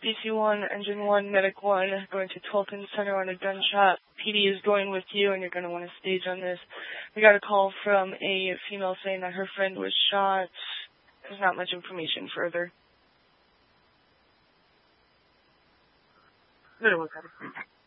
PC1, Engine 1, Medic 1, going to Tolkien Center on a gunshot. PD is going with you, and you're going to want to stage on this. We got a call from a female saying that her friend was shot. There's not much information further. Good,